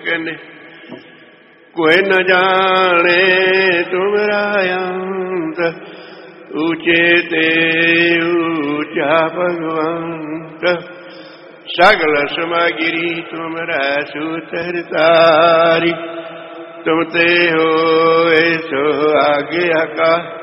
कहने कोई न जाने तुमरा अंत, ऊंचे ते ऊंचा भगवंत। सगल समागिरी तुमरा सूतर तारी, तुम ते हो सो आज्ञा का।